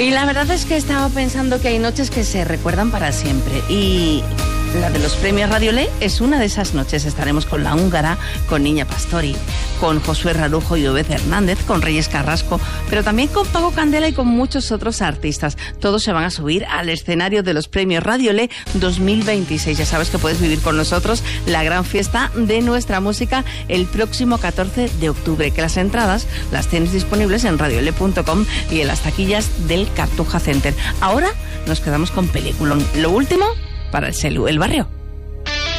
Y la verdad es que estaba pensando que hay noches que se recuerdan para siempre. Y la de los premios Radiolé es una de esas noches. Estaremos con La Húngara, con Niña Pastori, con Josué Rarujo y Obed Hernández, con Reyes Carrasco, pero también con Paco Candela y con muchos otros artistas. Todos se van a subir al escenario de los premios Radiolé 2026. Ya sabes que puedes vivir con nosotros la gran fiesta de nuestra música el próximo 14 de octubre, que las entradas las tienes disponibles en radiolé.com y en las taquillas del Cartuja Center. Ahora nos quedamos con peliculón. Lo último para el Celu, El Barrio.